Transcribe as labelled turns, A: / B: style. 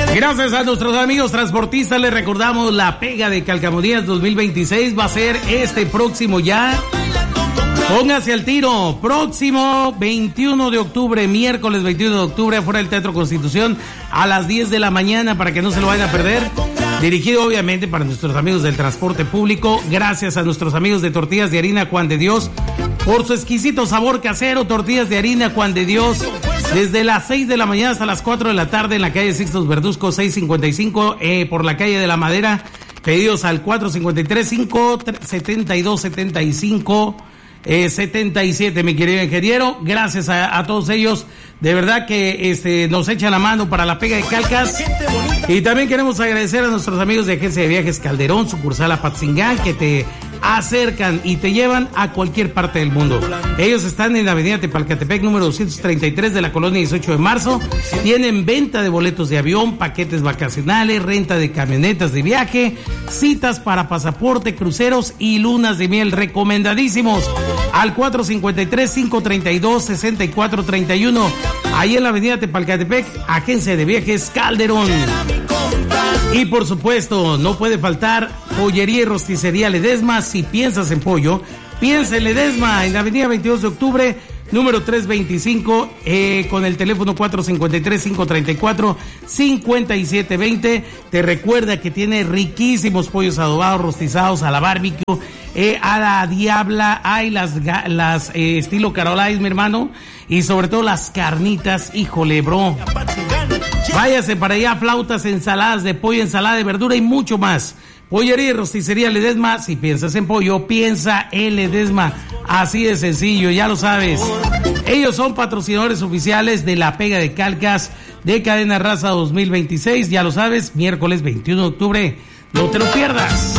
A: Gracias a nuestros amigos transportistas, les recordamos la pega de Calcamonías 2026 va a ser este próximo ya. Póngase al tiro, próximo 21 de octubre, miércoles 21 de octubre, afuera del Teatro Constitución, a las 10 de la mañana, para que no se lo vayan a perder. Dirigido obviamente para nuestros amigos del transporte público. Gracias a nuestros amigos de Tortillas de Harina Juan de Dios por su exquisito sabor casero. Tortillas de Harina Juan de Dios, desde las 6 de la mañana hasta las 4 de la tarde en la calle Sixtos Verduzco 655, por la calle de la Madera. Pedidos al 453-572-75 77, mi querido ingeniero. Gracias a todos ellos, de verdad que nos echan la mano para la pega de Calcas. Y también queremos agradecer a nuestros amigos de Agencia de Viajes Calderón, sucursal Apatzingán, que te acercan y te llevan a cualquier parte del mundo. Ellos están en la avenida Tepalcatepec, número 233 de la colonia 18 de marzo. Tienen venta de boletos de avión, paquetes vacacionales, renta de camionetas de viaje, citas para pasaporte, cruceros y lunas de miel. Recomendadísimos al 453-532-6431. Ahí en la avenida Tepalcatepec, Agencia de Viajes Calderón. Y por supuesto, no puede faltar Pollería y Rosticería Ledesma. Si piensas en pollo, piensa en Ledesma, en la avenida 22 de octubre, número 325, con el teléfono 453-534-5720. Te recuerda que tiene riquísimos pollos adobados, rostizados a la barbecue, a la diabla. Hay las estilo Carolines, mi hermano, y sobre todo las carnitas. Híjole, bro, váyase para allá. Flautas, ensaladas de pollo, ensalada de verdura y mucho más. Pollería y Rosticería Ledesma. Si piensas en pollo, piensa en Ledesma. Así de sencillo, ya lo sabes. Ellos son patrocinadores oficiales de la pega de Calcas de Cadena Raza 2026. Ya lo sabes, miércoles 21 de octubre. No te lo pierdas.